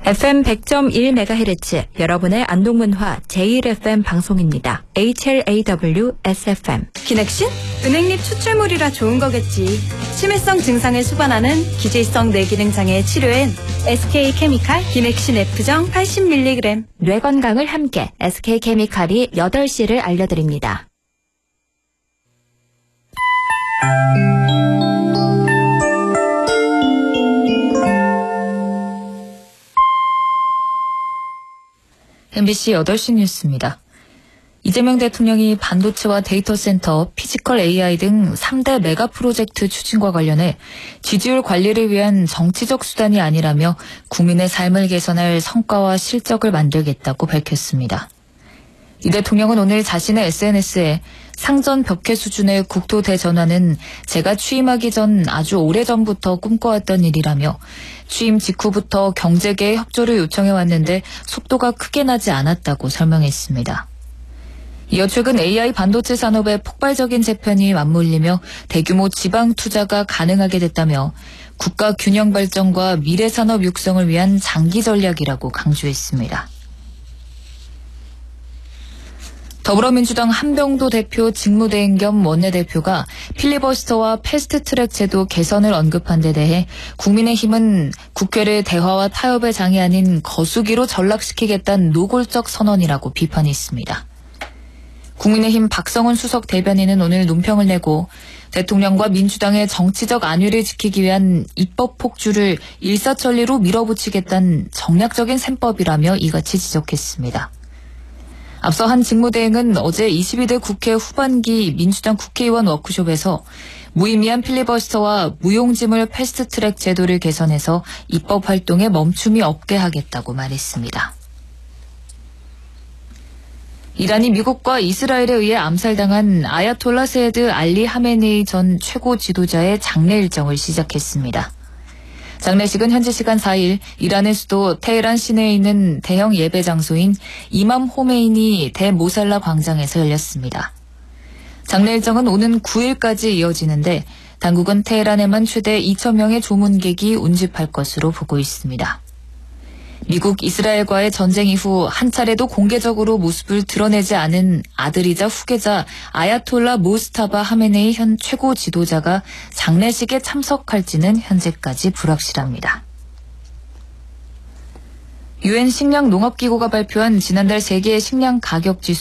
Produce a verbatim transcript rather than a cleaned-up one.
에프엠 백 점 일 메가헤르츠 여러분의 안동문화 제일 에프엠 방송입니다. 에이치엘에이더블유 에스에프엠. 기넥신? 은행잎 추출물이라 좋은 거겠지. 치매성 증상을 수반하는 기질성 뇌기능 장애 치료엔 에스케이케미칼 기넥신 F정 팔십 밀리그램. 뇌 건강을 함께 에스케이케미칼이 여덟 시를 알려드립니다. 엠비씨 여덟 시 뉴스입니다. 이재명 대통령이 반도체와 데이터 센터, 피지컬 에이아이 등 삼 대 메가 프로젝트 추진과 관련해 지지율 관리를 위한 정치적 수단이 아니라며 국민의 삶을 개선할 성과와 실적을 만들겠다고 밝혔습니다. 이 대통령은 오늘 자신의 에스엔에스에 상전 벽해 수준의 국토 대전환은 제가 취임하기 전 아주 오래전부터 꿈꿔왔던 일이라며 취임 직후부터 경제계의 협조를 요청해왔는데 속도가 크게 나지 않았다고 설명했습니다. 이어 최근 에이아이 반도체 산업의 폭발적인 재편이 맞물리며 대규모 지방 투자가 가능하게 됐다며 국가 균형 발전과 미래 산업 육성을 위한 장기 전략이라고 강조했습니다. 더불어민주당 한병도 대표 직무대행 겸 원내대표가 필리버스터와 패스트트랙 제도 개선을 언급한 데 대해 국민의힘은 국회를 대화와 타협의 장이 아닌 거수기로 전락시키겠다는 노골적 선언이라고 비판했습니다. 국민의힘 박성훈 수석 대변인은 오늘 논평을 내고 대통령과 민주당의 정치적 안위를 지키기 위한 입법 폭주를 일사천리로 밀어붙이겠다는 정략적인 셈법이라며 이같이 지적했습니다. 앞서 한 직무대행은 어제 이십이 대 국회 후반기 민주당 국회의원 워크숍에서 무의미한 필리버스터와 무용지물 패스트트랙 제도를 개선해서 입법 활동에 멈춤이 없게 하겠다고 말했습니다. 이란이 미국과 이스라엘에 의해 암살당한 아야톨라 세이드 알리 하메네이 전 최고 지도자의 장례 일정을 시작했습니다. 장례식은 현지 시간 사 일 이란의 수도 테헤란 시내에 있는 대형 예배 장소인 이맘 호메이니 대모살라 광장에서 열렸습니다. 장례 일정은 오는 구 일까지 이어지는데 당국은 테헤란에만 최대 이천 명의 조문객이 운집할 것으로 보고 있습니다. 미국 이스라엘과의 전쟁 이후 한 차례도 공개적으로 모습을 드러내지 않은 아들이자 후계자 아야톨라 모스타바 하메네이 현 최고 지도자가 장례식에 참석할지는 현재까지 불확실합니다. 유엔 식량농업기구가 발표한 지난달 세계 식량 가격 지수